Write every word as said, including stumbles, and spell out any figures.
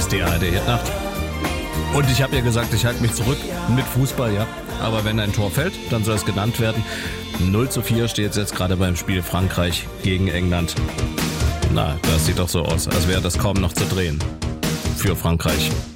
ist die A R D-Hitnacht. Und ich habe ja gesagt, ich halte mich zurück mit Fußball, ja. Aber wenn ein Tor fällt, dann soll es genannt werden. null zu vier steht es jetzt gerade beim Spiel Frankreich gegen England. Na, das sieht doch so aus, als wäre das kaum noch zu drehen. Für Frankreich.